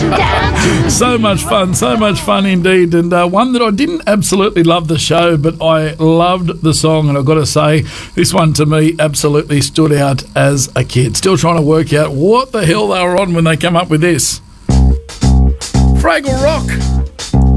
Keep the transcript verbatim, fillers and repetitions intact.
So much fun, so much fun indeed. And uh, one that I didn't absolutely love the show, but I loved the song. And I've got to say, this one to me absolutely stood out as a kid. Still trying to work out what the hell they were on when they come up with this. Fraggle Rock.